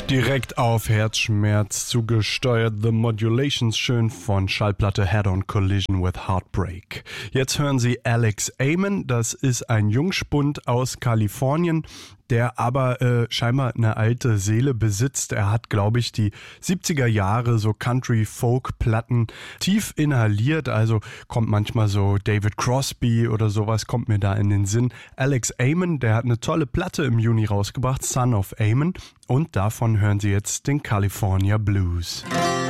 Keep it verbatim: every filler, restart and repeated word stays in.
Direkt auf Herzschmerz zugesteuert, The Modulations, schön von Schallplatte Head-on Collision with Heartbreak. Jetzt hören Sie Alex Amon, das ist ein Jungspund aus Kalifornien, der aber äh, scheinbar eine alte Seele besitzt. Er hat, glaube ich, die siebziger Jahre so Country-Folk-Platten tief inhaliert, also kommt manchmal so David Crosby oder sowas, kommt mir da in den Sinn. Alex Amon, der hat eine tolle Platte im Juni rausgebracht, Son of Amon, und davon hören Sie jetzt den California Blues.